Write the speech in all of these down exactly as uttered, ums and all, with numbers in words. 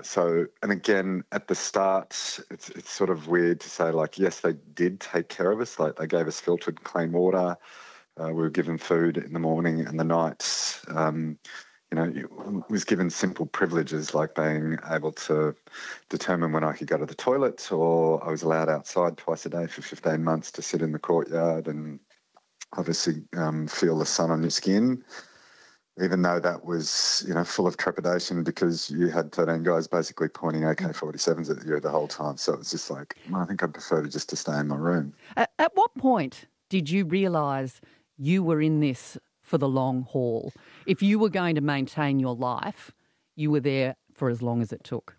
so, and again, at the start, it's it's sort of weird to say, like, yes, they did take care of us. Like, they gave us filtered clean water. Uh, we were given food in the morning and the night. Um, you know, you was given simple privileges like being able to determine when I could go to the toilet, or I was allowed outside twice a day for fifteen months to sit in the courtyard and obviously um, feel the sun on your skin, even though that was, you know, full of trepidation because you had thirteen guys basically pointing A K forty-sevens at you the whole time. So it was just like, well, I think I'd prefer to just to stay in my room. At, at what point did you realise you were in this for the long haul? If you were going to maintain your life, you were there for as long as it took.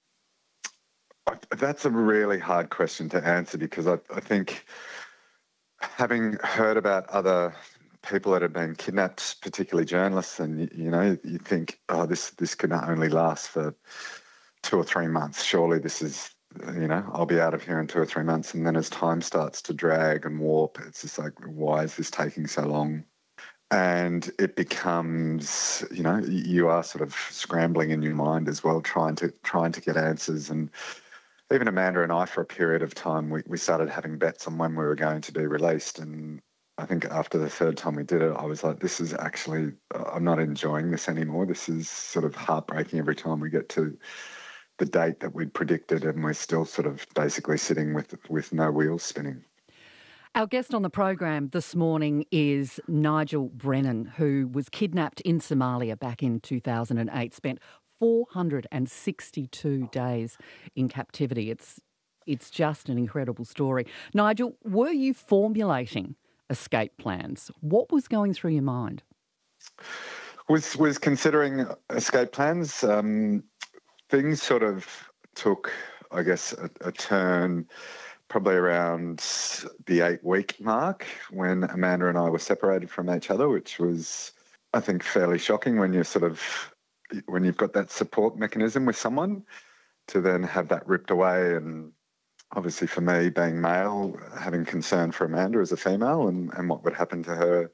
That's a really hard question to answer because I, I think having heard about other people that have been kidnapped, particularly journalists, and, you know, you think, oh, this this could not only last for two or three months. Surely this is, you know, I'll be out of here in two or three months. And then as time starts to drag and warp, it's just like, why is this taking so long? And it becomes, you know, you are sort of scrambling in your mind as well, trying to trying to get answers. And even Amanda and I, for a period of time, we, we started having bets on when we were going to be released. And I think after the third time we did it, I was like, this is actually, I'm not enjoying this anymore. This is sort of heartbreaking every time we get to the date that we'd predicted, and we're still sort of basically sitting with with no wheels spinning. Our guest on the program this morning is Nigel Brennan, who was kidnapped in Somalia back in two thousand eight, spent four hundred sixty-two days in captivity. It's it's just an incredible story. Nigel, were you formulating escape plans? What was going through your mind? Was was considering escape plans. Um, things sort of took, I guess, a, a turn probably around the eight-week mark when Amanda and I were separated from each other, which was, I think, fairly shocking when you're sort of, when you've got that support mechanism with someone, to then have that ripped away. And obviously for me, being male, having concern for Amanda as a female and, and what would happen to her.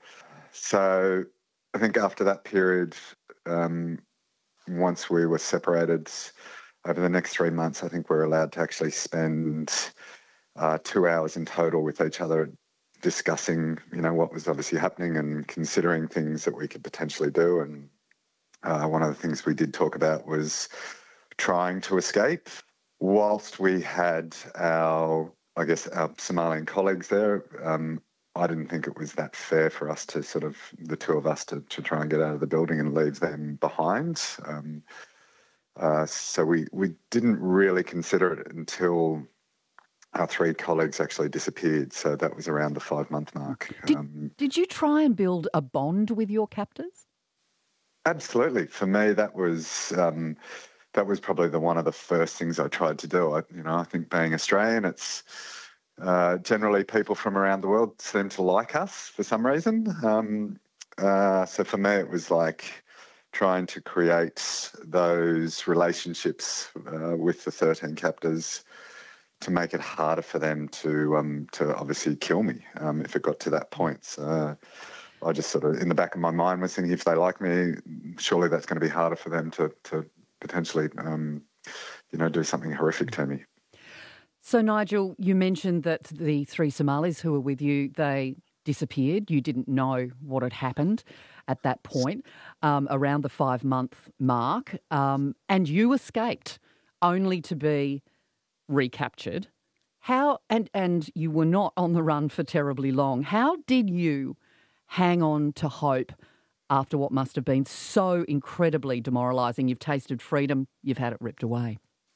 So I think after that period, um, once we were separated, over the next three months, I think we were allowed to actually spend uh, two hours in total with each other discussing, you know, what was obviously happening and considering things that we could potentially do. And uh, one of the things we did talk about was trying to escape. Whilst we had our, I guess, our Somalian colleagues there, um, I didn't think it was that fair for us to sort of, the two of us, to, to try and get out of the building and leave them behind. Um, uh, so we, we didn't really consider it until our three colleagues actually disappeared. So that was around the five-month mark. Did, um, did you try and build a bond with your captors? Absolutely. For me, that was... Um, That was probably the one of the first things I tried to do. I, you know, I think being Australian, it's uh, generally people from around the world seem to like us for some reason. Um, uh, so for me, it was like trying to create those relationships uh, with the thirteen captors to make it harder for them to um, to obviously kill me um, if it got to that point. So I just sort of, in the back of my mind, was thinking, if they like me, surely that's going to be harder for them to to potentially, um, you know, do something horrific to me. So, Nigel, you mentioned that the three Somalis who were with you, they disappeared. You didn't know what had happened at that point, um, around the five-month mark, um, and you escaped only to be recaptured. How, and, and you were not on the run for terribly long. How did you hang on to hope after what must have been so incredibly demoralising? You've tasted freedom, you've had it ripped away.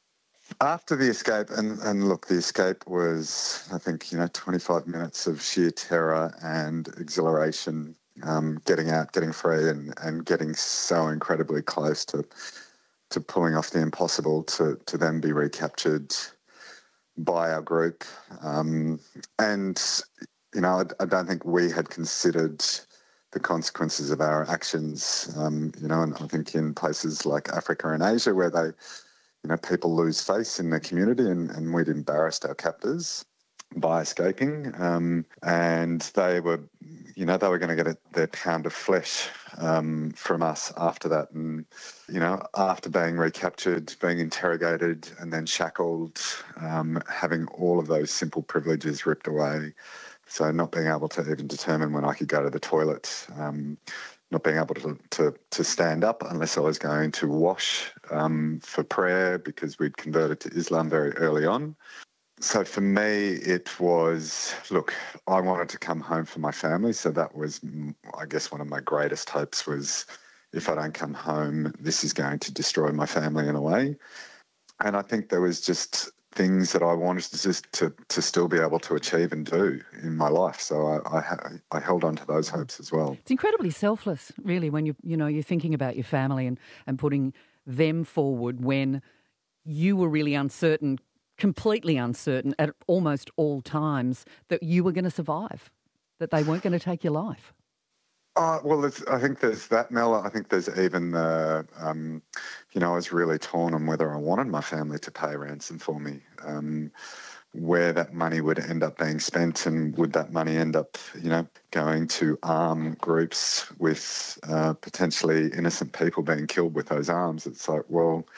After the escape, and, and look, the escape was, I think, you know, twenty-five minutes of sheer terror and exhilaration, um, getting out, getting free, and, and getting so incredibly close to to pulling off the impossible to, to then be recaptured by our group. Um, and, you know, I, I don't think we had considered the consequences of our actions, um, you know, and I think in places like Africa and Asia where they, you know, people lose face in the community, and, and we'd embarrassed our captors by escaping, um, and they were you know, they were going to get a, their pound of flesh um, from us after that. And, you know, after being recaptured, being interrogated and then shackled, um, having all of those simple privileges ripped away. So not being able to even determine when I could go to the toilet, um, not being able to, to to stand up unless I was going to wash um, for prayer because we'd converted to Islam very early on. So for me, it was, look, I wanted to come home for my family. So that was, I guess, one of my greatest hopes was if I don't come home, this is going to destroy my family in a way. And I think there was just things that I wanted to just to, to still be able to achieve and do in my life. So I I, I held on to those hopes as well. It's incredibly selfless, really, when you you know you're thinking about your family and, and putting them forward when you were really uncertain, completely uncertain at almost all times that you were going to survive, that they weren't going to take your life. Uh, well, it's, I think there's that, Mel. I think there's even, uh, um, you know, I was really torn on whether I wanted my family to pay ransom for me, um, where that money would end up being spent, and would that money end up, you know, going to arm groups with uh, potentially innocent people being killed with those arms. It's like, well,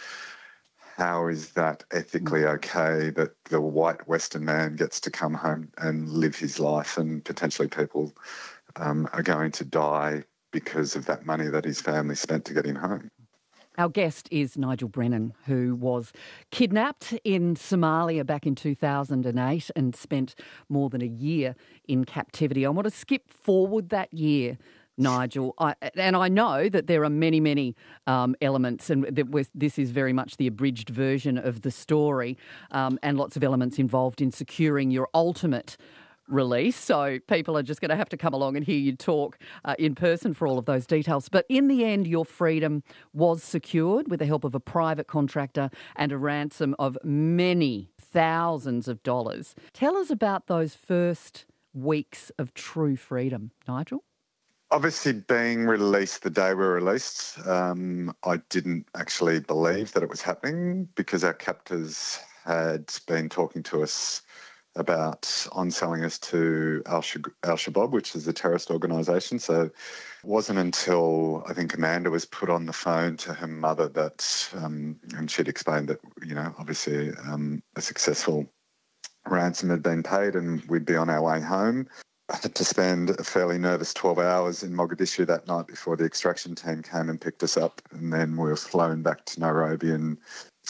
how is that ethically okay that the white Western man gets to come home and live his life, and potentially people Um, are going to die because of that money that his family spent to get him home? Our guest is Nigel Brennan, who was kidnapped in Somalia back in two thousand eight and spent more than a year in captivity. I want to skip forward that year, Nigel, I, and I know that there are many, many um, elements, and that we're, this is very much the abridged version of the story, um, and lots of elements involved in securing your ultimate release. So people are just going to have to come along and hear you talk uh, in person for all of those details. But in the end, your freedom was secured with the help of a private contractor and a ransom of many thousands of dollars. Tell us about those first weeks of true freedom, Nigel. Obviously, being released the day we were released, um, I didn't actually believe that it was happening because our captors had been talking to us about on-selling us to Al-Shabaab, which is a terrorist organisation. So it wasn't until I think Amanda was put on the phone to her mother that, um, and she'd explained that, you know, obviously um, a successful ransom had been paid and we'd be on our way home. I had to spend a fairly nervous twelve hours in Mogadishu that night before the extraction team came and picked us up, and then we were flown back to Nairobi, and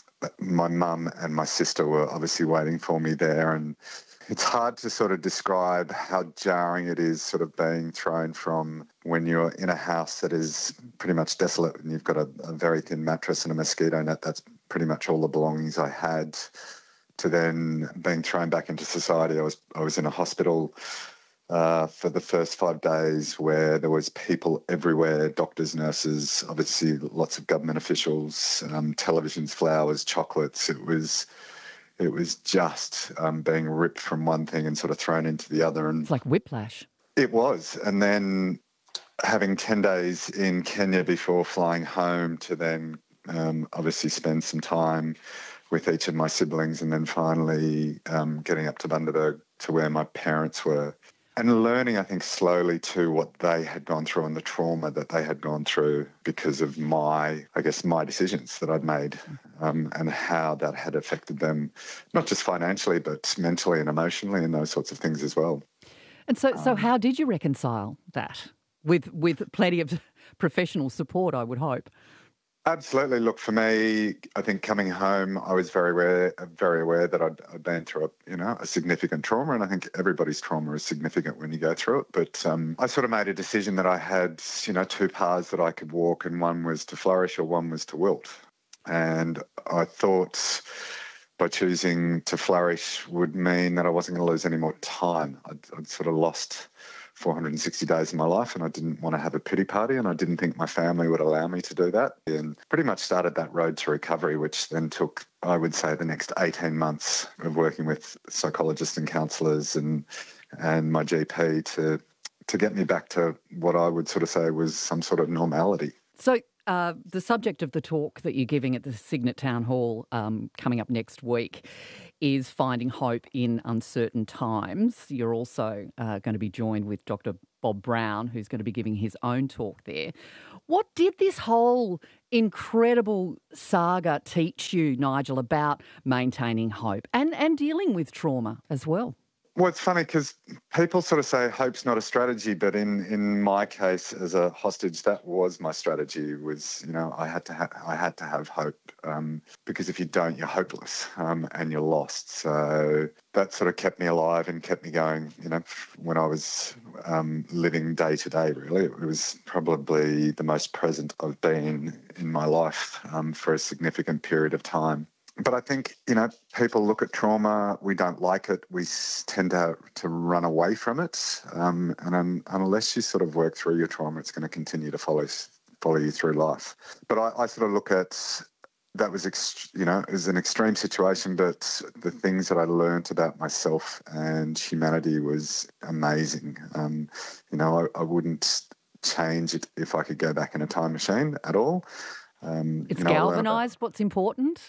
my mum and my sister were obviously waiting for me there. And it's hard to sort of describe how jarring it is sort of being thrown from when you're in a house that is pretty much desolate and you've got a, a very thin mattress and a mosquito net. That's pretty much all the belongings I had, to then being thrown back into society. I was I was in a hospital Uh, for the first five days where there was people everywhere, doctors, nurses, obviously lots of government officials, um, televisions, flowers, chocolates. It was it was just um, being ripped from one thing and sort of thrown into the other. And it's like whiplash. It was. And then having ten days in Kenya before flying home to then um, obviously spend some time with each of my siblings, and then finally um, getting up to Bundaberg to where my parents were. And learning, I think, slowly too what they had gone through and the trauma that they had gone through because of my, I guess, my decisions that I'd made, um, and how that had affected them, not just financially, but mentally and emotionally and those sorts of things as well. And so, so um, how did you reconcile that with with plenty of professional support, I would hope? Absolutely. Look, for me, I think coming home, I was very aware, very aware that I'd, I'd been through a, you know, a significant trauma, and I think everybody's trauma is significant when you go through it. But um, I sort of made a decision that I had, you know, two paths that I could walk, and one was to flourish or one was to wilt. And I thought by choosing to flourish would mean that I wasn't going to lose any more time. I'd, I'd sort of lost four hundred sixty days of my life, and I didn't want to have a pity party, and I didn't think my family would allow me to do that, and pretty much started that road to recovery, which then took, I would say, the next eighteen months of working with psychologists and counsellors and and my G P to to get me back to what I would sort of say was some sort of normality. So uh, the subject of the talk that you're giving at the Signet Town Hall um, coming up next week is Finding Hope in Uncertain Times. You're also uh, going to be joined with Doctor Bob Brown, who's going to be giving his own talk there. What did this whole incredible saga teach you, Nigel, about maintaining hope and, and dealing with trauma as well? Well, it's funny because people sort of say hope's not a strategy, but in, in my case as a hostage, that was my strategy. Was you know I had to ha- I had to have hope um, because if you don't, you're hopeless um, and you're lost. So that sort of kept me alive and kept me going. You know, when I was um, living day to day, really, it was probably the most present I've been in my life um, for a significant period of time. But I think, you know, people look at trauma, we don't like it, we tend to, to run away from it. Um, and un, unless you sort of work through your trauma, it's going to continue to follow follow you through life. But I, I sort of look at, that was, ext- you know, it was an extreme situation, but the things that I learned about myself and humanity was amazing. Um, you know, I, I wouldn't change it if I could go back in a time machine at all. Um, It's you know, galvanised what's important.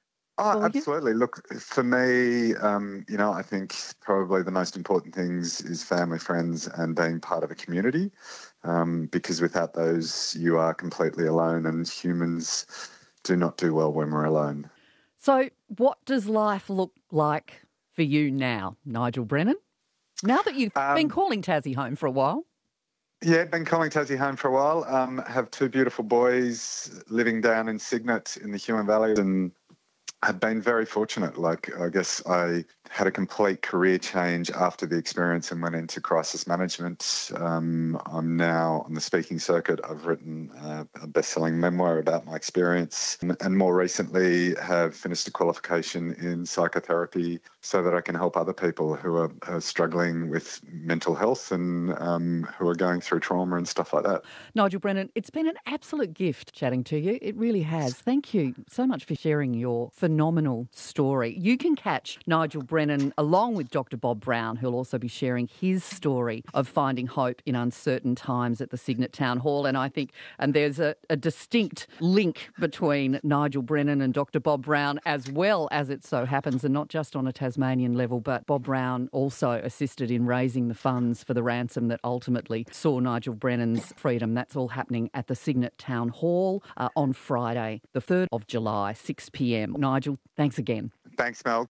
Oh, absolutely. Look, for me, um, you know, I think probably the most important things is family, friends, and being part of a community, um, because without those, you are completely alone, and humans do not do well when we're alone. So what does life look like for you now, Nigel Brennan? Now that you've um, been calling Tassie home for a while? Yeah, been calling Tassie home for a while. Um, have two beautiful boys living down in Cygnet in the Huon Valley, and I've been very fortunate. Like, I guess I had a complete career change after the experience and went into crisis management. Um, I'm now on the speaking circuit. I've written uh, a best-selling memoir about my experience, and more recently have finished a qualification in psychotherapy so that I can help other people who are, are struggling with mental health and um, who are going through trauma and stuff like that. Nigel Brennan, it's been an absolute gift chatting to you. It really has. Thank you so much for sharing your phenomenal story. You can catch Nigel Brennan along with Doctor Bob Brown, who'll also be sharing his story of finding hope in uncertain times at the Cygnet Town Hall. And I think, and there's a, a distinct link between Nigel Brennan and Doctor Bob Brown, as well as it so happens, and not just on a Tasmanian level, but Bob Brown also assisted in raising the funds for the ransom that ultimately saw Nigel Brennan's freedom. That's all happening at the Cygnet Town Hall uh, on Friday, the third of July, six p.m. Nigel, thanks again. Thanks, Mel.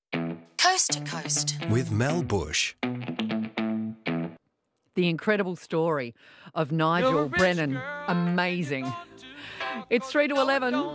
Coast to Coast with Mel Bush. The incredible story of Nigel Brennan. Amazing. It's three to eleven.